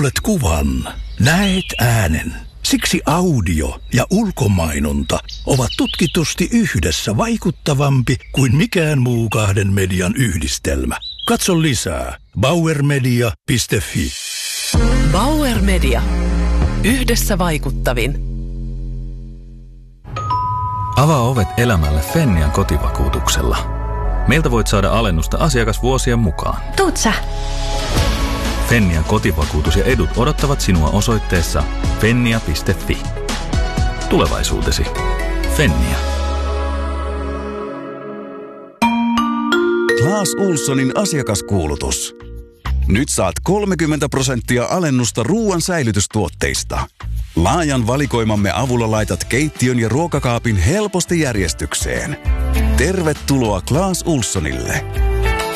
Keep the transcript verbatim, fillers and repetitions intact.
kuulet kuvan, näet äänen. Siksi audio ja ulkomainonta ovat tutkitusti yhdessä vaikuttavampi kuin mikään muu kahden median yhdistelmä. Katso lisää bauer media piste fi. Bauer Media. Yhdessä vaikuttavin. Avaa ovet elämälle Fennian kotivakuutuksella. Meiltä voit saada alennusta asiakasvuosien mukaan. Tuut sä? Fennian kotivakuutus ja edut odottavat sinua osoitteessa fennia piste fi. Tulevaisuutesi. Fennia. Clas Ohlsonin asiakaskuulutus. Nyt saat kolmekymmentä prosenttia alennusta ruoan säilytystuotteista. Laajan valikoimamme avulla laitat keittiön ja ruokakaapin helposti järjestykseen. Tervetuloa Clas Ohlsonille.